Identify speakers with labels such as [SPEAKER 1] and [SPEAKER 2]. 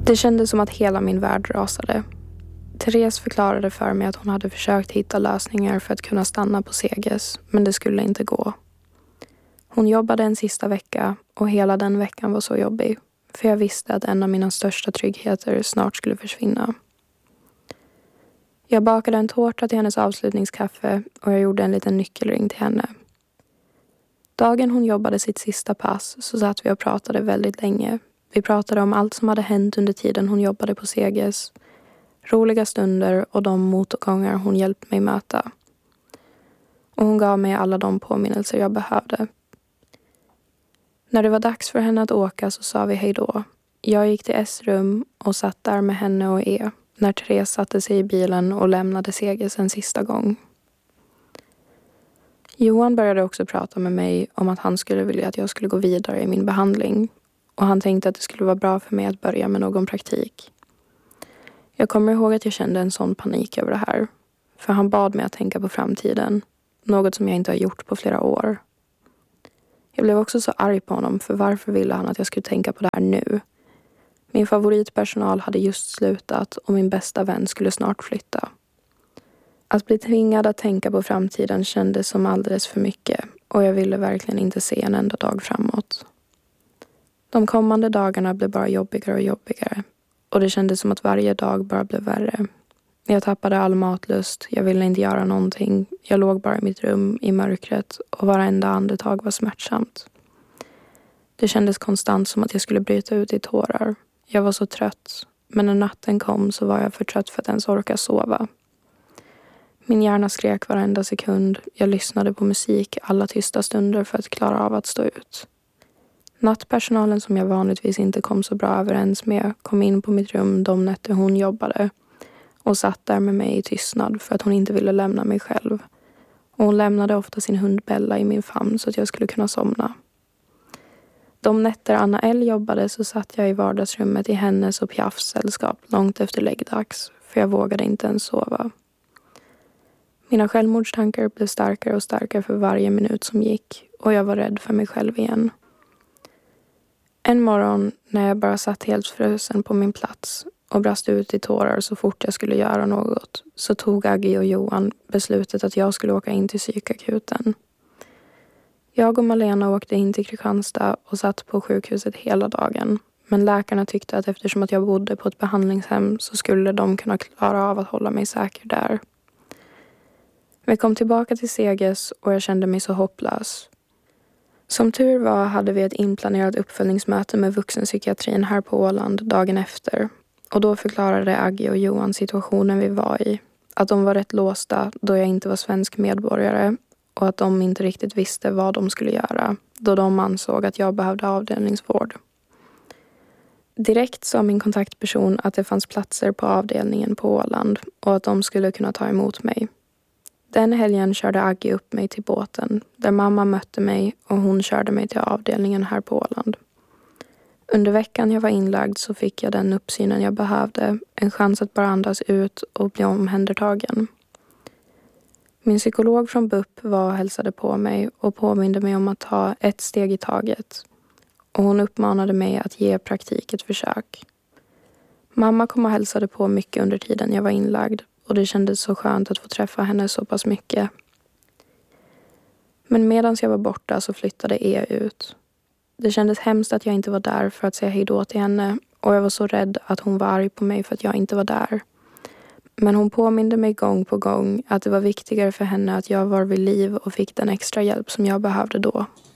[SPEAKER 1] Det kändes som att hela min värld rasade. Therese förklarade för mig att hon hade försökt hitta lösningar för att kunna stanna på Seges, men det skulle inte gå. Hon jobbade en sista vecka och hela den veckan var så jobbig, för jag visste att en av mina största tryggheter snart skulle försvinna. Jag bakade en tårta till hennes avslutningskaffe och jag gjorde en liten nyckelring till henne. Dagen hon jobbade sitt sista pass så satt vi och pratade väldigt länge. Vi pratade om allt som hade hänt under tiden hon jobbade på Seges, roliga stunder och de motgångar hon hjälpt mig möta. Och hon gav mig alla de påminnelser jag behövde. När det var dags för henne att åka så sa vi hej då. Jag gick till S-rum och satt där med henne och när Therese satte sig i bilen och lämnade Seges en sista gång. Johan började också prata med mig om att han skulle vilja att jag skulle gå vidare i min behandling. Och han tänkte att det skulle vara bra för mig att börja med någon praktik. Jag kommer ihåg att jag kände en sån panik över det här. För han bad mig att tänka på framtiden. Något som jag inte har gjort på flera år. Jag blev också så arg på honom, för varför ville han att jag skulle tänka på det här nu? Min favoritpersonal hade just slutat och min bästa vän skulle snart flytta. Att bli tvingad att tänka på framtiden kändes som alldeles för mycket och jag ville verkligen inte se en enda dag framåt. De kommande dagarna blev bara jobbigare och jobbigare och det kändes som att varje dag bara blev värre. Jag tappade all matlust, jag ville inte göra någonting. Jag låg bara i mitt rum i mörkret och varenda andetag var smärtsamt. Det kändes konstant som att jag skulle bryta ut i tårar. Jag var så trött, men när natten kom så var jag för trött för att ens orka sova. Min hjärna skrek varenda sekund. Jag lyssnade på musik alla tysta stunder för att klara av att stå ut. Nattpersonalen som jag vanligtvis inte kom så bra överens med kom in på mitt rum de nätter hon jobbade och satt där med mig i tystnad för att hon inte ville lämna mig själv. Och hon lämnade ofta sin hund Bella i min famn så att jag skulle kunna somna. De nätter Anna L jobbade så satt jag i vardagsrummet i hennes och Piafs sällskap långt efter läggdags, för jag vågade inte ens sova. Mina självmordstankar blev starkare och starkare för varje minut som gick och jag var rädd för mig själv igen. En morgon när jag bara satt helt frusen på min plats och brast ut i tårar så fort jag skulle göra något så tog Aggie och Johan beslutet att jag skulle åka in till psykakuten. Jag och Malena åkte in till Kristianstad och satt på sjukhuset hela dagen. Men läkarna tyckte att eftersom att jag bodde på ett behandlingshem så skulle de kunna klara av att hålla mig säker där. Vi kom tillbaka till Seges och jag kände mig så hopplös. Som tur var hade vi ett inplanerat uppföljningsmöte med vuxenpsykiatrin här på Åland dagen efter. Och då förklarade Aggie och Johan situationen vi var i. Att de var rätt låsta då jag inte var svensk medborgare och att de inte riktigt visste vad de skulle göra då de ansåg att jag behövde avdelningsvård. Direkt sa min kontaktperson att det fanns platser på avdelningen på Åland och att de skulle kunna ta emot mig. Den helgen körde Aggie upp mig till båten där mamma mötte mig och hon körde mig till avdelningen här på Åland. Under veckan jag var inlagd så fick jag den uppsynen jag behövde, en chans att bara andas ut och bli omhändertagen. Min psykolog från BUP var och hälsade på mig och påminde mig om att ta ett steg i taget. Och hon uppmanade mig att ge praktik ett försök. Mamma kom och hälsade på mycket under tiden jag var inlagd och det kändes så skönt att få träffa henne så pass mycket. Men medan jag var borta så flyttade ut. Det kändes hemskt att jag inte var där för att säga hej då till henne och jag var så rädd att hon var arg på mig för att jag inte var där. Men hon påminde mig gång på gång att det var viktigare för henne att jag var vid liv och fick den extra hjälp som jag behövde då.